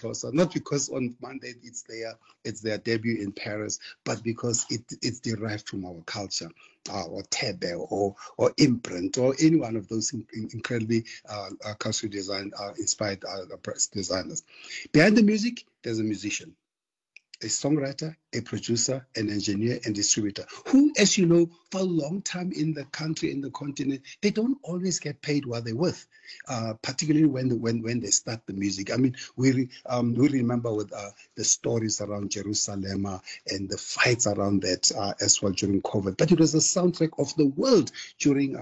Amaxhosa, not because on Monday it's their debut in Paris, but because it's derived from our culture, or Tebe, or Imprint, or any one of those incredibly culturally inspired designers. Behind the music, there's a musician, a songwriter, a producer, an engineer, and distributor who, as you know, for a long time in the country, in the continent, they don't always get paid what they're worth, particularly when they start the music. I mean, we remember with the stories around Jerusalem and the fights around that as well during COVID. But it was the soundtrack of the world during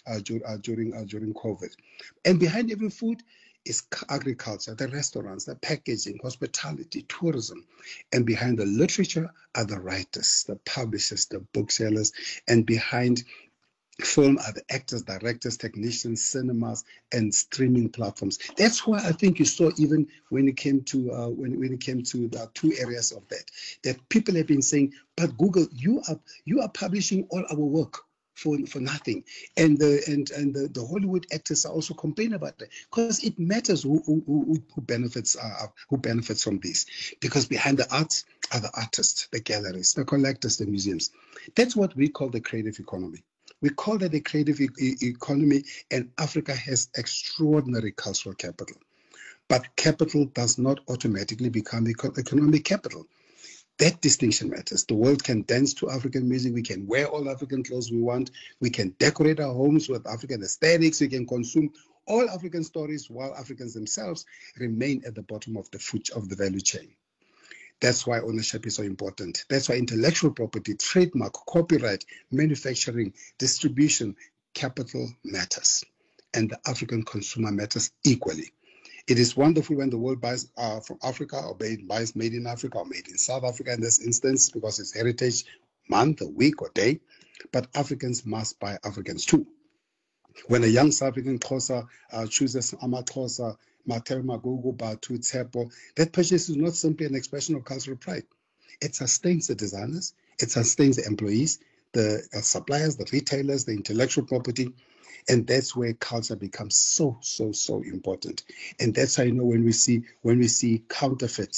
COVID. And behind every food is agriculture, the restaurants, the packaging, hospitality, tourism. And behind the literature are the writers, the publishers, the booksellers, and behind film are the actors, directors, technicians, cinemas, and streaming platforms. That's why I think you saw, even when it came to the two areas of that people have been saying, but Google, you are publishing all our work for nothing, and the Hollywood actors are also complaining about that, because it matters who benefits from this, because behind the arts are the artists, the galleries, the collectors, the museums. That's what we call the creative economy. We call that the creative economy, and Africa has extraordinary cultural capital. But capital does not automatically become economic capital. That distinction matters. The world can dance to African music. We can wear all African clothes we want. We can decorate our homes with African aesthetics. We can consume all African stories, while Africans themselves remain at the bottom of the value chain. That's why ownership is so important. That's why intellectual property, trademark, copyright, manufacturing, distribution, capital matters. And the African consumer matters equally. It is wonderful when the world buys from Africa, or buys made in Africa, or made in South Africa in this instance, because it's Heritage Month, or week, or day. But Africans must buy Africans too. When a young South African Xhosa chooses Amaxhosa, Mathebe Mogogo, Batho, Tshepo, that purchase is not simply an expression of cultural pride. It sustains the designers, it sustains the employees, the suppliers, the retailers, the intellectual property. And that's where culture becomes so important. And that's how, you know, when we see counterfeit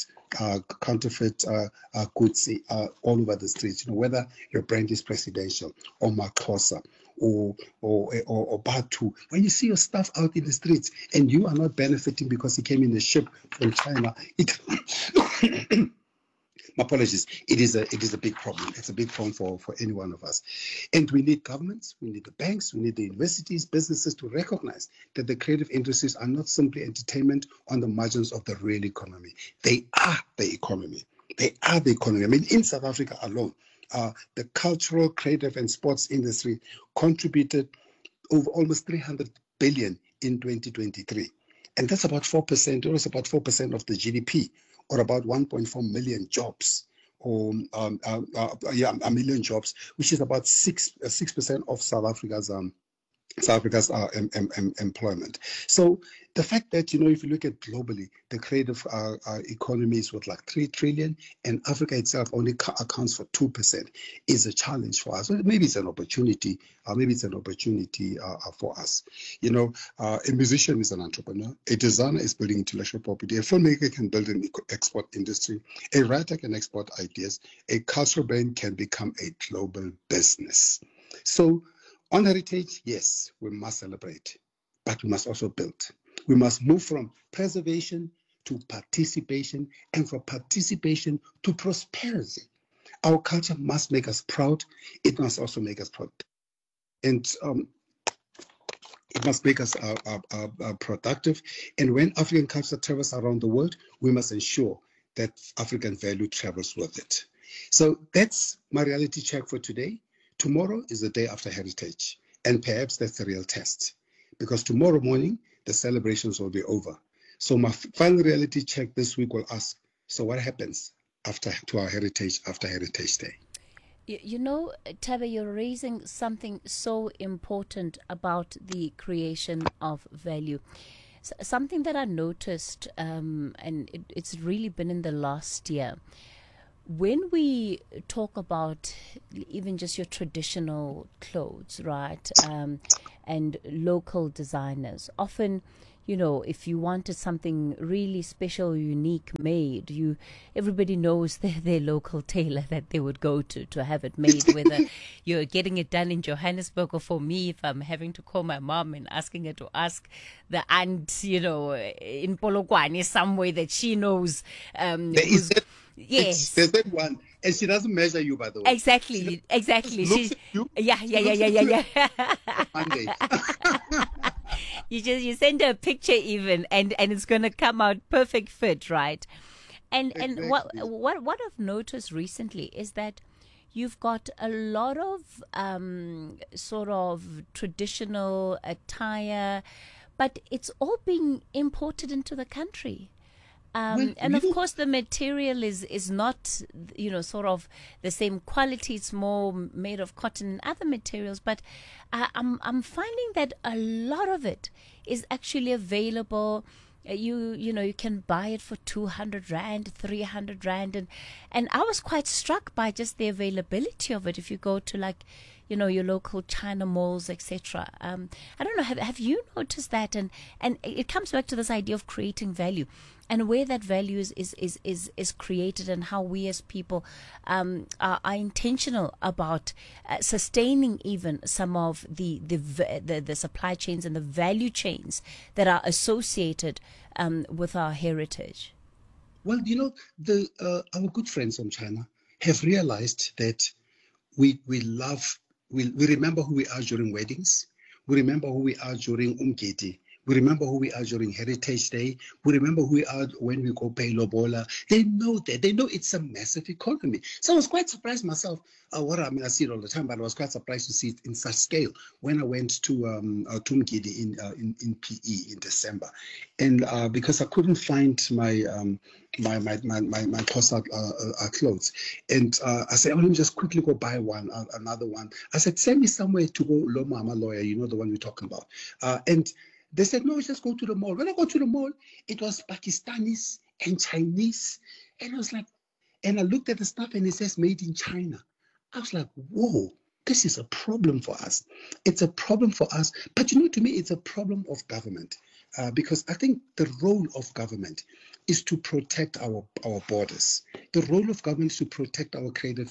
goods all over the streets, you know, whether your brand is Presidential or Maxhosa or Batho, when you see your stuff out in the streets and you are not benefiting because it came in a ship from China, my apologies. It is a big problem. It's a big problem for any one of us. And we need governments, we need the banks, we need the universities, businesses to recognize that the creative industries are not simply entertainment on the margins of the real economy. They are the economy. They are the economy. I mean, in South Africa alone, the cultural, creative, and sports industry contributed over almost 300 billion in 2023. And that's about 4%, it was about 4% of the GDP, or about 1.4 million jobs, or a million jobs, which is about 6% of South Africa's employment. So the fact that, you know, if you look at globally, the creative economy is worth like 3 trillion, and Africa itself only accounts for 2%, is a challenge for us. So maybe it's an opportunity. For us. You know, a musician is an entrepreneur. A designer is building intellectual property. A filmmaker can build an export industry. A writer can export ideas. A cultural brand can become a global business. So on heritage, yes, we must celebrate, but we must also build. We must move from preservation to participation, and from participation to prosperity. Our culture must make us proud. It must also make us proud. And it must make us productive. And when African culture travels around the world, we must ensure that African value travels with it. So that's my reality check for today. Tomorrow is the day after Heritage, and perhaps that's the real test, because tomorrow morning the celebrations will be over. So my final reality check this week will ask, so what happens to our heritage after Heritage Day? You know, Thebe, you're raising something so important about the creation of value. Something that I noticed, and it's really been in the last year. When we talk about even just your traditional clothes, right, and local designers, often if you wanted something really special, unique made, everybody knows their local tailor that they would go to have it made, whether you're getting it done in Johannesburg, or for me, if I'm having to call my mom and asking her to ask the aunt, in Polokwane somewhere that she knows. Yes. There's that one. And she doesn't measure you, by the way. Exactly. She's Yeah. Monday. You send her a picture even, and it's gonna come out perfect fit, right? And Exactly. what I've noticed recently is that you've got a lot of sort of traditional attire, but it's all being imported into the country. And of course, the material is not, sort of the same quality. It's more made of cotton and other materials. But I'm finding that a lot of it is actually available. You can buy it for 200 rand, 300 rand, and I was quite struck by just the availability of it. If you go to your local China malls, etc. I don't know. Have you noticed that? And it comes back to this idea of creating value, and where that value is created, and how we as people are intentional about sustaining even some of the supply chains and the value chains that are associated with our heritage. Well, our good friends from China have realized that we remember who we are during weddings. We remember who we are during Umgidi. We remember who we are during Heritage Day. We remember who we are when we go pay Lobola. They know that. They know it's a massive economy. So I was quite surprised myself. I see it all the time, but I was quite surprised to see it in such scale when I went to Umgidi in PE in December, and because I couldn't find my Xhosa clothes, and I said, let me just quickly go buy another one. I said, send me somewhere to go. Lo Mama Lawyer, the one we're talking about, and they said, no, just go to the mall. When I go to the mall, it was Pakistanis and Chinese. And I was like, and I looked at the stuff and it says made in China. I was like, whoa, this is a problem for us. It's a problem for us. But to me, it's a problem of government. Because I think the role of government is to protect our borders. The role of government is to protect our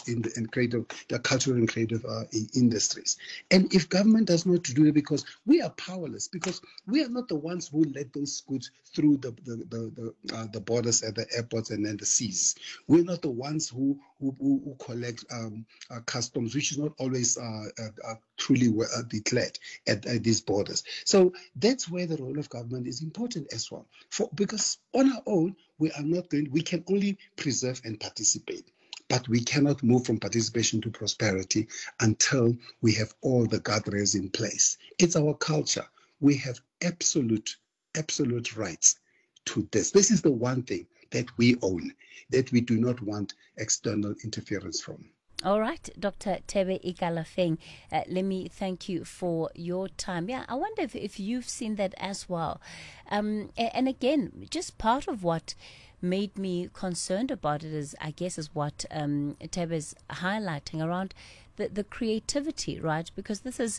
the cultural and creative industries. And if government does not do it, because we are powerless, because we are not the ones who let those goods through the borders at the airports and then the seas. We're not the ones who collect customs, which is not always truly declared at these borders. So that's where the role of government is important as well. Because on our own, we can only preserve and participate. But we cannot move from participation to prosperity until we have all the guardrails in place. It's our culture. We have absolute rights to this. This is the one thing that we own, that we do not want external interference from. All right, Dr. Thebe Ikalafeng, let me thank you for your time. Yeah, I wonder if you've seen that as well. And again, just part of what made me concerned about it is what Thebe is highlighting around the creativity, right? Because this is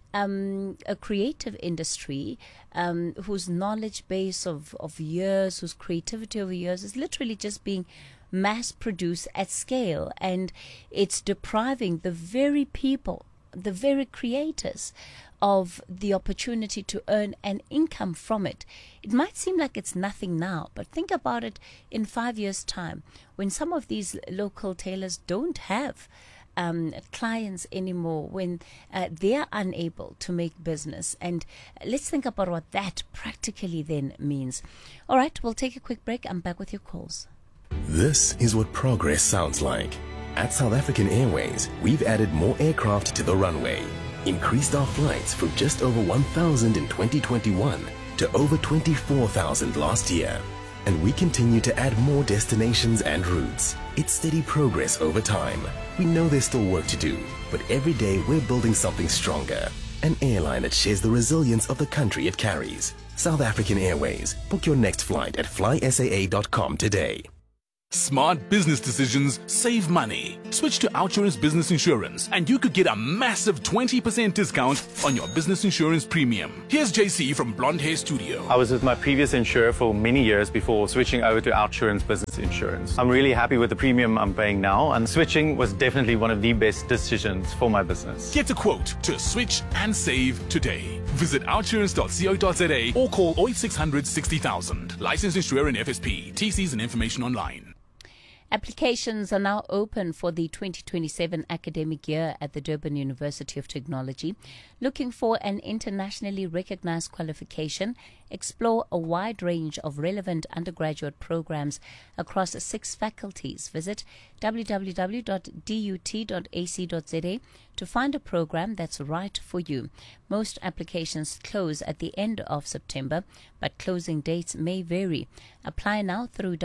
a creative industry whose knowledge base of years, whose creativity over years is literally just being mass produced at scale, and it's depriving the very people, the very creators, of the opportunity to earn an income from it. It might seem like it's nothing now, but think about it in 5 years' time, when some of these local tailors don't have clients anymore, when they're unable to make business. And let's think about what that practically then means. All right, we'll take a quick break. I'm back with your calls. This is what progress sounds like. At South African Airways, we've added more aircraft to the runway, increased our flights from just over 1,000 in 2021 to over 24,000 last year. And we continue to add more destinations and routes. It's steady progress over time. We know there's still work to do, but every day we're building something stronger. An airline that shares the resilience of the country it carries. South African Airways. Book your next flight at flysaa.com today. Smart business decisions save money. Switch to Outsurance Business Insurance and you could get a massive 20% discount on your business insurance premium. Here's JC from Blonde Hair Studio. I was with my previous insurer for many years before switching over to Outsurance Business Insurance. I'm really happy with the premium I'm paying now, and switching was definitely one of the best decisions for my business. Get a quote to switch and save today. Visit outsurance.co.za or call 0800 60,000. Licensed insurer and FSP. TCs and information online. Applications are now open for the 2027 academic year at the Durban University of Technology. Looking for an internationally recognized qualification? Explore a wide range of relevant undergraduate programs across 6 faculties. Visit www.dut.ac.za to find a program that's right for you. Most applications close at the end of September, but closing dates may vary. Apply now through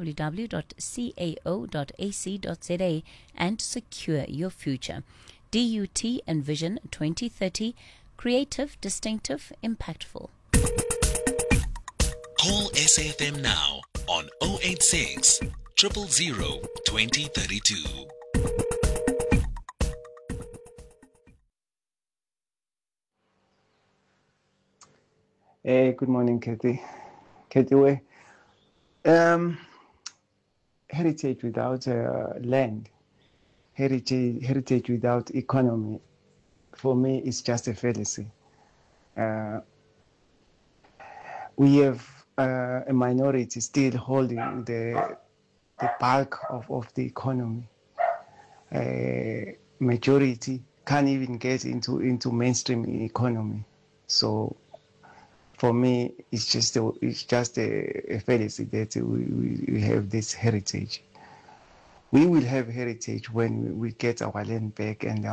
www.cao.ac.za and secure your future. DUT Envision 2030, creative, distinctive, impactful. Call SAFM now on 086 000 2032. Hey, good morning, Kathy. Kathy, heritage without land, heritage without economy, for me, is just a fallacy. We have a minority still holding the bulk of the economy. Majority can't even get into mainstream economy. So for me, it's just a fallacy that we have this heritage. We will have heritage when we get our land back and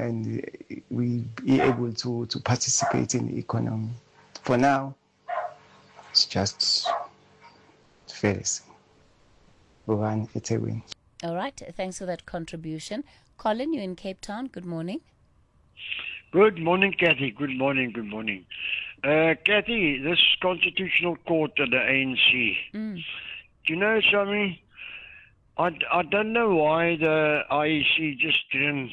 we be able to participate in the economy. For now, it's just fallacy. Rowan, it's a win. All right, thanks for that contribution. Colin, you're in Cape Town. Good morning. Good morning, Kathy. Good morning. Kathy, this Constitutional Court of the ANC. Do you know something? I don't know why the IEC just didn't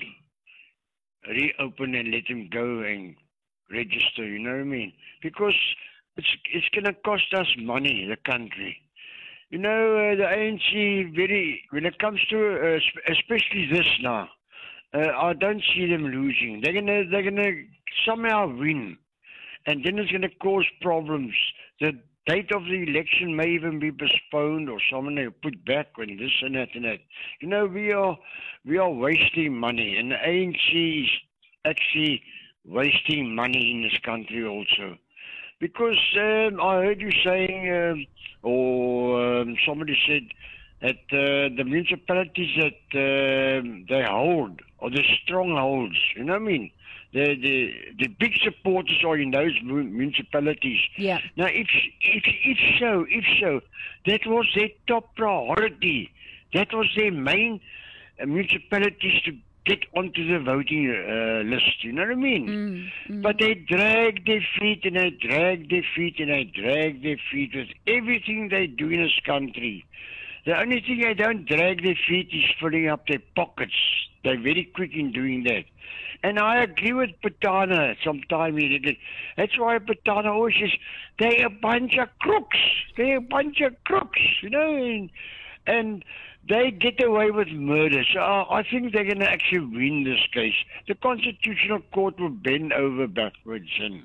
reopen and let him go and register, you know what I mean? Because it's going to cost us money, the country. You know, the ANC, when it comes to, especially this now, I don't see them losing. They're gonna somehow win. And then it's going to cause problems. The date of the election may even be postponed, or someone will put back on this and that and that. You know, we are wasting money, and the ANC is actually wasting money in this country also. Because I heard you saying, somebody said that the municipalities that they hold, or the strongholds, you know what I mean? The big supporters are in those municipalities. Yeah. Now, if so, that was their top priority. That was their main municipalities to get onto the voting list. You know what I mean? But they drag their feet and they drag their feet and they drag their feet with everything they do in this country. The only thing they don't drag their feet is filling up their pockets. They're very quick in doing that. And I agree with Patana sometime. That's why Patana always says, they're a bunch of crooks. You know, and they get away with murder. So I think they're going to actually win this case. The Constitutional Court will bend over backwards and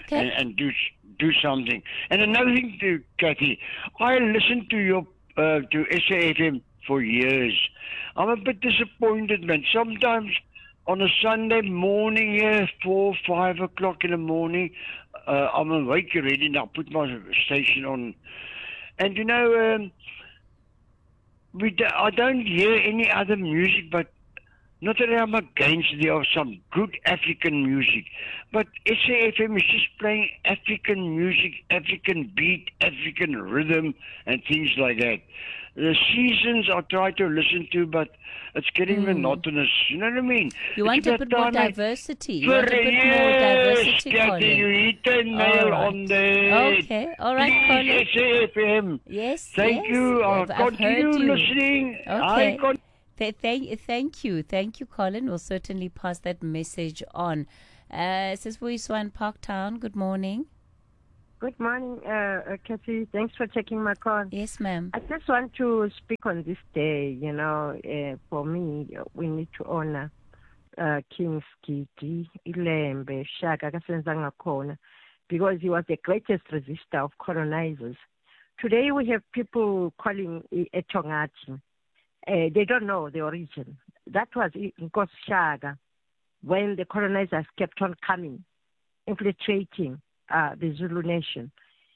do something. And another thing too, Kathy, I listened to your to SAFM for years. I'm a bit disappointed, man. Sometimes on a Sunday morning, 4, 5 o'clock in the morning, I'm awake already and I put my station on. And you know, I don't hear any other music but Not that I'm against there of some good African music, but SAFM is just playing African music, African beat, African rhythm, and things like that. The seasons I try to listen to, but it's getting monotonous. You know what I mean? You want a bit more diversity. You want a bit more diversity, Colin. You hit the nail on the head. Okay, all right, Colin. SAFM. Yes, Thank you. I've Continue heard you. listening. Okay. Thank you, Colin. We'll certainly pass that message on. This is Vuyiswa in Parktown. Good morning. Good morning, Kathy. Thanks for taking my call. Yes, ma'am. I just want to speak on this day. For me, we need to honor King Skidi, Ilembe, Shaka Kasenzanga Khona, because he was the greatest resistor of colonizers. Today we have people calling it Tongati. They don't know the origin. That was Nkosi Shaka when the colonizers kept on coming, infiltrating the Zulu nation.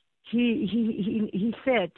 He said,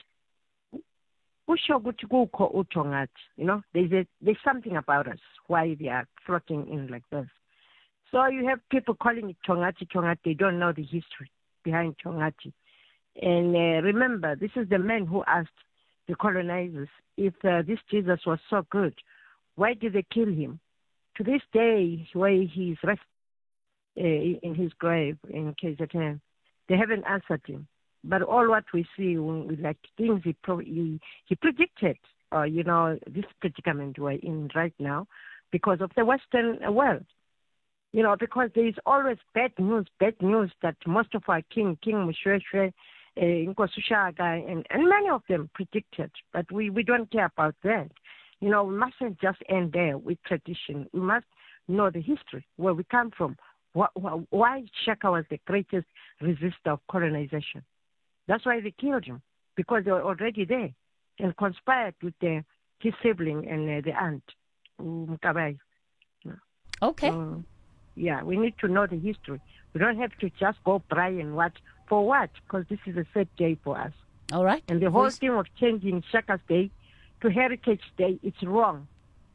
there's something about us, why they are floating in like this. So you have people calling it Tongati. They don't know the history behind Tongati. And remember, this is the man who asked the colonizers, if this Jesus was so good, why did they kill him? To this day, where he's resting in his grave in KZN, they haven't answered him. But all what we see, like things he predicted, this predicament we're in right now, because of the Western world. Because there is always bad news that most of our King Moshoeshoe, Nkosi Shaka, and many of them predicted, but we don't care about that. We mustn't just end there with tradition. We must know the history, where we come from, why Shaka was the greatest resistor of colonization. That's why they killed him, because they were already there and conspired with his sibling and the aunt, Mkabayi. Okay. Yeah, we need to know the history. We don't have to just go Brian for what? Because this is a sad day for us. All right. And the whole thing of changing Shaka's Day to Heritage Day, it's wrong.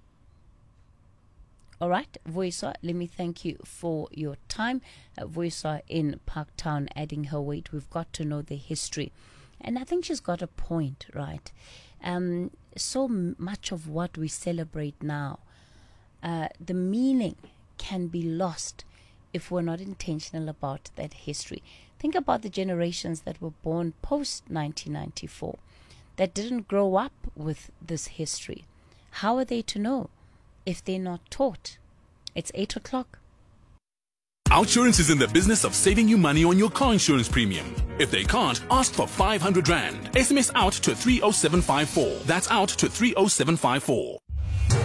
All right, Vuyiswa, let me thank you for your time. Vuyiswa in Parktown, adding her weight. We've got to know the history. And I think she's got a point, right? So much of what we celebrate now, the meaning can be lost if we're not intentional about that history. Think about the generations that were born post-1994 that didn't grow up with this history. How are they to know if they're not taught? It's 8 o'clock. Outsurance is in the business of saving you money on your car insurance premium. If they can't, ask for 500 Rand. SMS out to 30754. That's out to 30754.